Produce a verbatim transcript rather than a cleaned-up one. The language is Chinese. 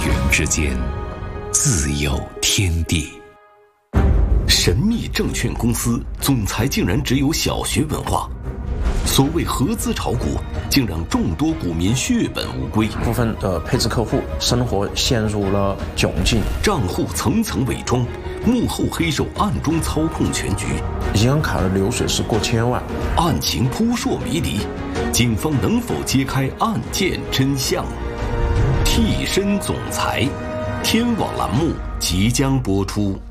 元之间，自有天地。神秘证券公司总裁竟然只有小学文化，所谓合资炒股，竟让众多股民血本无归。 部分的配置客户生活陷入了窘境， 账户层层伪装，幕后黑手暗中操控全局。 银行卡的流水是过千万， 案情扑朔迷离，警方能否揭开案件真相？替身总裁，天网栏目即将播出。